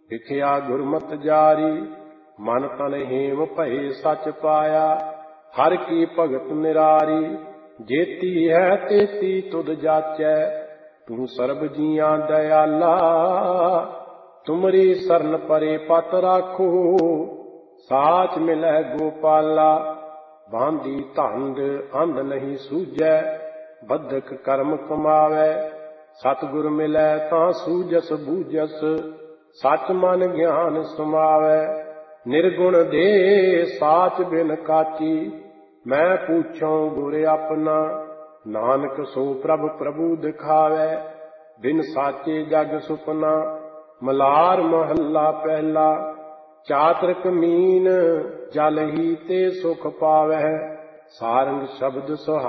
ਲਿਖਿਆ ਗੁਰਮਤਿ ਜਾਰੀ, ਮਨ ਤਨ ਹੇਮ ਭਏ ਸਚ ਪਾਇਆ। ਹਰ ਕੀ ਭਗਤ ਨਿਰਾਰੀ, ਜੇਤੀ ਹੈ ਤੇਤੀ ਤੁਧ ਜਾਚੈ। ਤੂੰ ਸਰਬ ਜੀਆਂ ਦਇਆਲਾ, ਤੁਮਰੀ ਸਰਨ ਪਰੇ ਪਤ ਰਾਖੋ। ਸਾਚ ਮਿਲੈ ਗੋਪਾਲਾ, ਬਾਂਦੀ ਧੰਦ ਅੰਧ ਨਹੀਂ ਸੂਝੈ। ਬੱਧਕ ਕਰਮ ਕਮਾਵੈ, ਸਤਿਗੁਰ ਮਿਲੈ ਤਾਂ ਸੂਝਸ ਬੂਝਸ। ਸਚ ਮਨ ਗਿਆਨ ਸਮਾਵੈ, ਨਿਰਗੁਣ ਦੇ ਸਾਚ ਬਿਨ ਕਾਚੀ। ਮੈਂ ਪੁੱਛਉ ਗੁਰ ਆਪਣਾ, ਨਾਨਕ ਸੋ ਪ੍ਰਭ ਪ੍ਰਭੂ ਦਿਖਾਵੈ। ਬਿਨ ਸਾਚੇ ਜਗ ਸੁਪਨਾ, ਮਲਾਰ ਮਹੱਲਾ ਪਹਿਲਾ। ਚਾਤ੍ਰਿਕ ਮੀਨ ਜਲ ਹੀ ਤੇ ਸੁਖ ਪਾਵੈ, ਸਾਰੰਗ ਸ਼ਬਦ ਸੁਹਾਵੈ।